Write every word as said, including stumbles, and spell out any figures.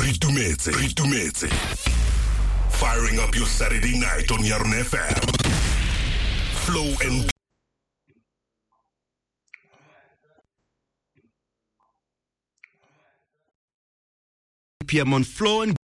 Ritumetse, Ritumetse. Firing up your Saturday night on Yarn F M. Flow and P M on Flow and